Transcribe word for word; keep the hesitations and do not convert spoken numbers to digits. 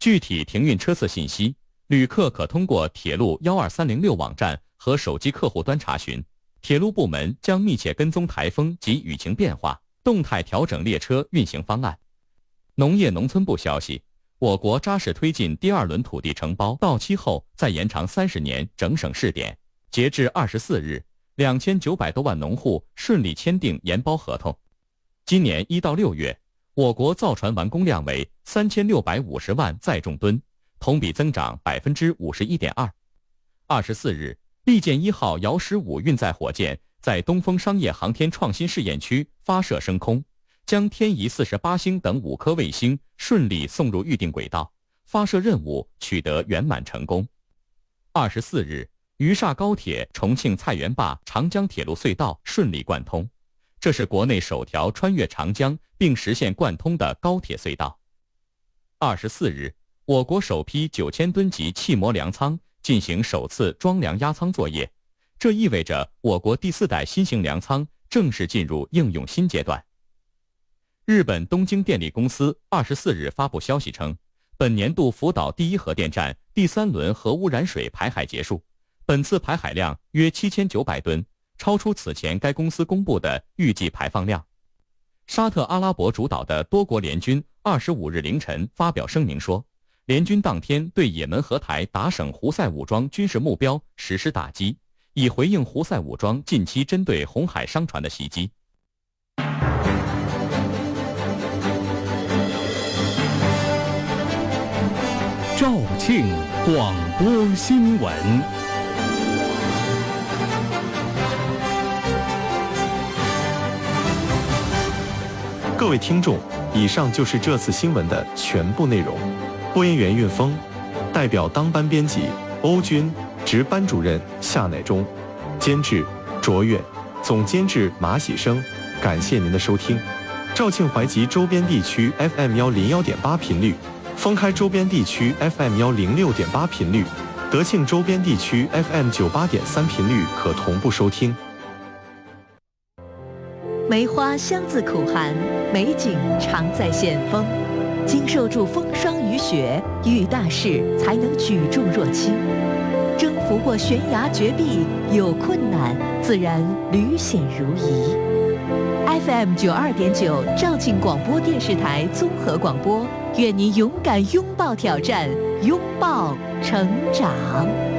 具体停运车次信息，旅客可通过铁路一二三零六网站和手机客户端查询。铁路部门将密切跟踪台风及雨情变化，动态调整列车运行方案。农业农村部消息，我国扎实推进第二轮土地承包到期后再延长三十年整省试点。截至二十四日，两千九百多万农户顺利签订延包合同。今年一到六月，我国造船完工量为三千六百五十万载重吨，同比增长百分之五十一点二。二十四日，利剑一号遥十五运载火箭在东风商业航天创新试验区发射升空，将天仪四十八星等五颗卫星顺利送入预定轨道，发射任务取得圆满成功。二十四日，渝厦高铁重庆菜园坝长江铁路隧道顺利贯通，这是国内首条穿越长江并实现贯通的高铁隧道。二十四日，我国首批九千吨级气模粮仓进行首次装粮压舱作业，这意味着我国第四代新型粮仓正式进入应用新阶段。日本东京电力公司二十四日发布消息称，本年度福岛第一核电站第三轮核污染水排海结束，本次排海量约七千九百吨，超出此前该公司公布的预计排放量。沙特阿拉伯主导的多国联军二十五日凌晨发表声明说，联军当天对也门荷台达省胡塞武装军事目标实施打击，以回应胡塞武装近期针对红海商船的袭击。 肇庆广播新闻。 各位听众，以上就是这次新闻的全部内容。播音员运峰，代表当班编辑欧军，值班主任夏乃忠，监制卓越，总监制马喜生。感谢您的收听。肇庆淮吉周边地区 F M 幺零幺点八频率，封开周边地区 F M 幺零六点八频率，德庆周边地区 F M 九八点三频率可同步收听。 梅花香自苦寒，美景常在险峰。经受住风霜雨雪，遇大事才能举重若轻。征服过悬崖绝壁，有困难自然屡险如夷。F M 九二点九肇庆广播电视台综合广播，愿您勇敢拥抱挑战，拥抱成长。